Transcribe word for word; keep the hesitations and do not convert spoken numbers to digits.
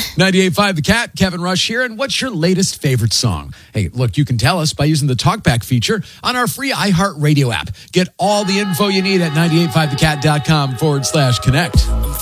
ninety-eight point five The Cat, Kevin Rush here. And what's your latest favorite song? Hey, look, you can tell us by using the TalkBack feature on our free iHeartRadio app. Get all the info you need at ninety-eight point five the cat dot com forward slash connect.